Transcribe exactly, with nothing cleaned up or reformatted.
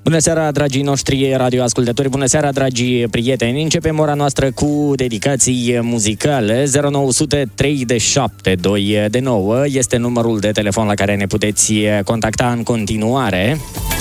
Bună seara, dragii noștri radioascultători, bună seara, dragii prieteni. Începem ora noastră cu dedicații muzicale. Zero nouă zero zero trei de șapte doi de nouă este numărul de telefon la care ne puteți contacta în continuare.